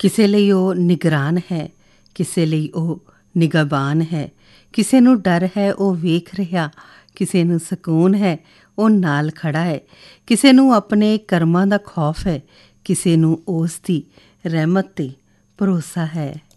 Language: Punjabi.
ਕਿਸੇ ਲਈ ਉਹ ਨਿਗਰਾਨ ਹੈ, ਕਿਸੇ ਲਈ ਉਹ ਨਿਗਹਬਾਨ ਹੈ। ਕਿਸੇ ਨੂੰ ਡਰ ਹੈ, ਉਹ ਵੇਖ ਰਿਹਾ, ਕਿਸੇ ਨੂੰ ਸਕੂਨ ਹੈ, ਉਹ ਨਾਲ ਖੜਾ ਹੈ। ਕਿਸੇ ਨੂੰ ਆਪਣੇ ਕਰਮਾਂ ਦਾ ਖੌਫ ਹੈ, ਕਿਸੇ ਨੂੰ ਉਸ ਦੀ ਰਹਿਮਤ 'ਤੇ ਭਰੋਸਾ ਹੈ।